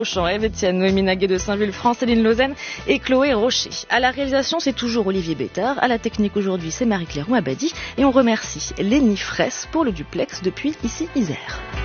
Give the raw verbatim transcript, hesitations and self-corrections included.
Chant, Ève Etienne, Noémie Naguet de Saint-Vulfranc, Céline Lausanne et Chloé Rocher. À la réalisation, c'est toujours Olivier Bétard. À la technique aujourd'hui, c'est Marie-Claire Ouabadi. Et on remercie Lénie Fraisse pour le duplex depuis ici Isère.